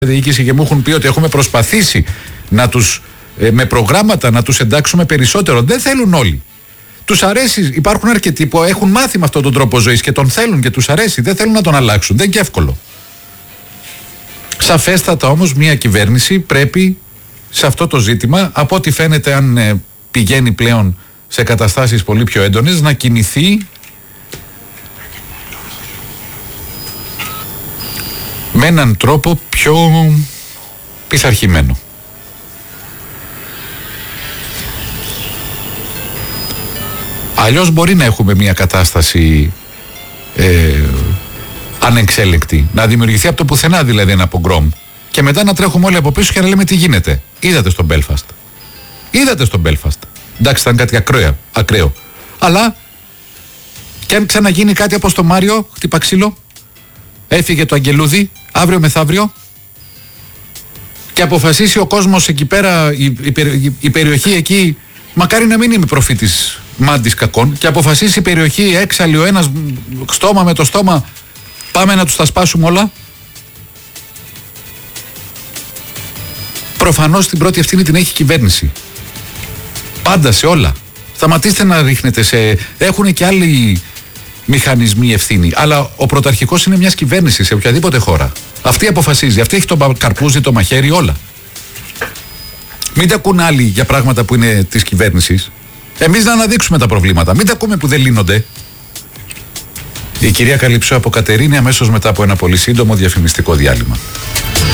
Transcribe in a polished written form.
διοίκηση και μου έχουν πει ότι έχουμε προσπαθήσει να τους, με προγράμματα να τους εντάξουμε περισσότερο. Δεν θέλουν όλοι. Τους αρέσει, υπάρχουν αρκετοί που έχουν μάθει με αυτόν τον τρόπο ζωής και τον θέλουν και τους αρέσει. Δεν θέλουν να τον αλλάξουν. Δεν είναι και εύκολο. Σαφέστατα όμως μια κυβέρνηση πρέπει σε αυτό το ζήτημα, από ό,τι φαίνεται, αν πηγαίνει πλέον σε καταστάσεις πολύ πιο έντονες, να κινηθεί με έναν τρόπο πιο πειθαρχημένο. Αλλιώς μπορεί να έχουμε μια κατάσταση ανεξέλεκτη, να δημιουργηθεί από το πουθενά δηλαδή ένα πογκρόμ και μετά να τρέχουμε όλοι από πίσω και να λέμε τι γίνεται. Είδατε στον Μπέλφαστ. Εντάξει, ήταν κάτι ακραίο. Αλλά και αν ξαναγίνει κάτι από στο Μάριο, χτύπα ξύλο, έφυγε το αγγελούδι, αύριο μεθαύριο, και αποφασίσει ο κόσμος εκεί πέρα, η περιοχή εκεί, μακάρι να μην είμαι προφήτης μάντης κακών, και αποφασίσει η περιοχή έξαλλη ο ένας στόμα με το στόμα, πάμε να τους τα σπάσουμε όλα. Προφανώς την πρώτη ευθύνη την έχει η κυβέρνηση. Πάντα σε όλα. Σταματήστε να ρίχνετε σε... Έχουν και άλλοι μηχανισμοί ευθύνη. Αλλά ο πρωταρχικός είναι μιας κυβέρνησης σε οποιαδήποτε χώρα. Αυτή αποφασίζει. Αυτή έχει το καρπούζι, το μαχαίρι, όλα. Μην τα ακούν άλλοι για πράγματα που είναι της κυβέρνησης. Εμείς να αναδείξουμε τα προβλήματα. Μην τα ακούμε που δεν λύνονται. Η κυρία Καλυψό από Κατερίνη, αμέσως μετά από ένα πολύ σύντομο διαφημιστικό διάλειμμα.